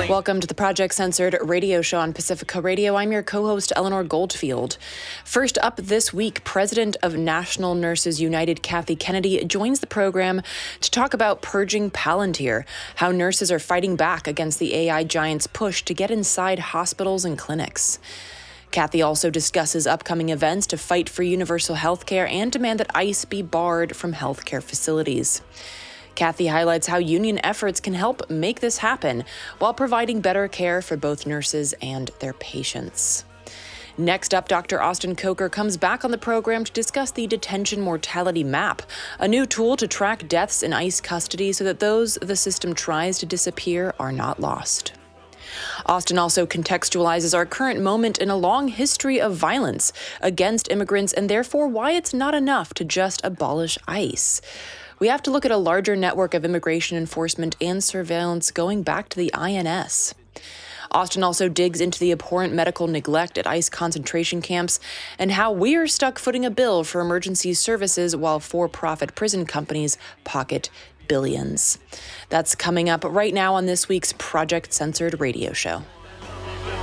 Welcome to the Project Censored radio show on Pacifica Radio. I'm your co-host, Eleanor Goldfield. First up this week, President of National Nurses United, Kathy Kennedy, joins the program to talk about purging Palantir, how nurses are fighting back against the AI giant's push to get inside hospitals and clinics. Kathy also discusses upcoming events to fight for universal health care and demand that ICE be barred from healthcare facilities. Kathy highlights how union efforts can help make this happen while providing better care for both nurses and their patients. Next up, Dr. Austin Coker comes back on the program to discuss the Detention Mortality Map, a new tool to track deaths in ICE custody so that those the system tries to disappear are not lost. Austin also contextualizes our current moment in a long history of violence against immigrants and therefore why it's not enough to just abolish ICE. We have to look at a larger network of immigration enforcement and surveillance going back to the INS. Austin also digs into the abhorrent medical neglect at ICE concentration camps and how we are stuck footing a bill for emergency services while for-profit prison companies pocket billions. That's coming up right now on this week's Project Censored radio show.